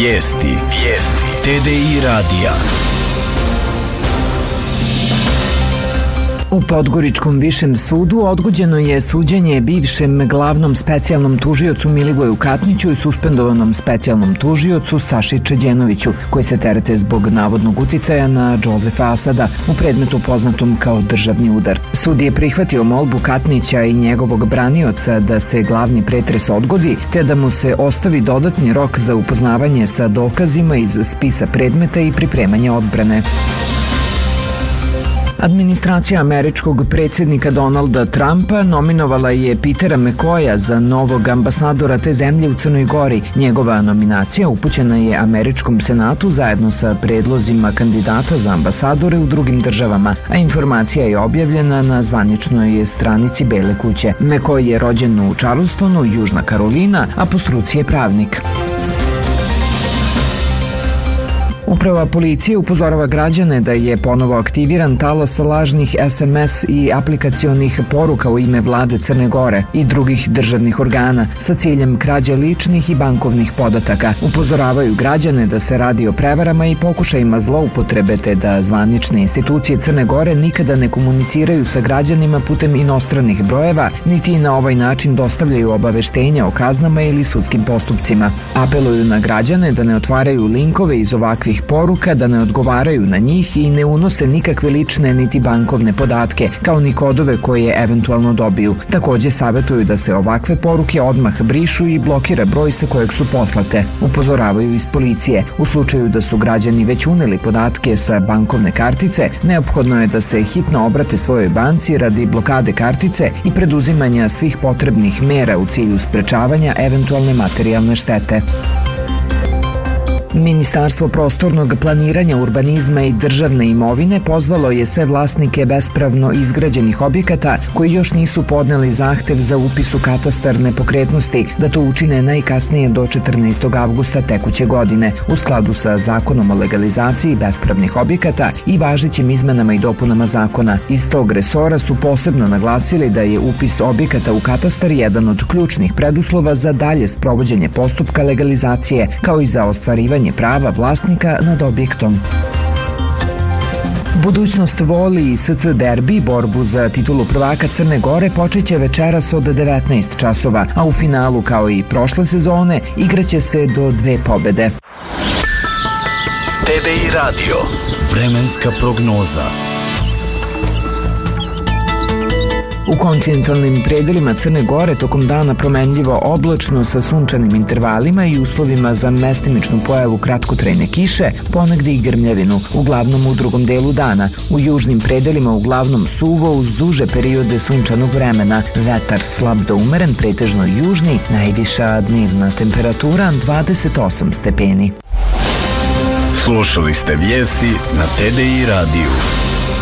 Vijesti. TDI radija. U Podgoričkom višem sudu odgođeno je suđenje bivšem glavnom specijalnom tužiocu Milivoju Katniću i suspendovanom specijalnom tužiocu Saši Čeđenoviću, koji se terete zbog navodnog uticaja na Džozefa Asada u predmetu poznatom kao državni udar. Sud je prihvatio molbu Katnića i njegovog branioca da se glavni pretres odgodi, te da mu se ostavi dodatni rok za upoznavanje sa dokazima iz spisa predmeta i pripremanje odbrane. Administracija američkog predsjednika Donalda Trumpa nominovala je Petera McCoya za novog ambasadora te zemlje u Crnoj Gori. Njegova nominacija upućena je američkom senatu zajedno sa predlozima kandidata za ambasadore u drugim državama, a informacija je objavljena na zvaničnoj stranici Bele kuće. McCoy je rođen u Charlestonu, Južna Karolina, a po struci je pravnik. Uprava policije upozorava građane da je ponovo aktiviran talas lažnih SMS i aplikacionih poruka u ime vlade Crne Gore i drugih državnih organa sa ciljem krađe ličnih i bankovnih podataka. Upozoravaju građane da se radi o prevarama i pokušajima zloupotrebe, te da zvanične institucije Crne Gore nikada ne komuniciraju sa građanima putem inostranih brojeva, niti na ovaj način dostavljaju obaveštenja o kaznama ili sudskim postupcima. Apeluju na građane da ne otvaraju linkove iz ovakvih poruka, da ne odgovaraju na njih i ne unose nikakve lične niti bankovne podatke, kao ni kodove koje eventualno dobiju. Također savjetuju da se ovakve poruke odmah brišu i blokira broj sa kojeg su poslate. Upozoravaju iz policije. U slučaju da su građani već uneli podatke sa bankovne kartice, neophodno je da se hitno obrate svojoj banci radi blokade kartice i preduzimanja svih potrebnih mera u cilju sprečavanja eventualne materijalne štete. Ministarstvo prostornog planiranja, urbanizma i državne imovine pozvalo je sve vlasnike bespravno izgrađenih objekata koji još nisu podneli zahtev za upis u katastar nepokretnosti da to učine najkasnije do 14. avgusta tekuće godine u skladu sa Zakonom o legalizaciji bespravnih objekata i važećim izmenama i dopunama zakona. Iz tog resora su posebno naglasili da je upis objekata u katastar jedan od ključnih preduslova za dalje sprovođenje postupka legalizacije, kao i za ostvarivanje prava vlasnika nad objektom. Budućnost voli i SC derbi, borbu za titulu prvaka Crne Gore, počeće večeras od 19 časova, a u finalu, kao i prošle sezone, igraće se do 2 pobede. TDI radio. Vremenska prognoza. U kontinentalnim predelima Crne Gore tokom dana promenljivo oblačno sa sunčanim intervalima i uslovima za mestimičnu pojavu kratkotrajne kiše, ponegde i grmljavinu, uglavnom u drugom delu dana. U južnim predelima uglavnom suvo uz duže periode sunčanog vremena, vetar slab do umeren, pretežno južni, najviša dnevna temperatura 28 stepeni. Slušali ste vijesti na TDI radiju.